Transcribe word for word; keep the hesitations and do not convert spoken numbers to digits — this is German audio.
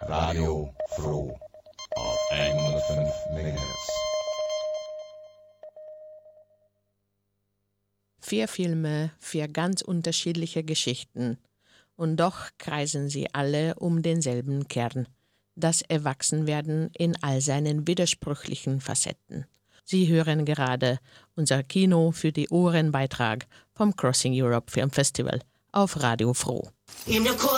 Radio Froh auf hundertfünf Megahertz. Vier Filme, vier ganz unterschiedliche Geschichten. Und doch kreisen sie alle um denselben Kern: das Erwachsenwerden in all seinen widersprüchlichen Facetten. Sie hören gerade unser Kino für die Ohren Beitrag vom Crossing Europe Film Festival auf Radio Froh.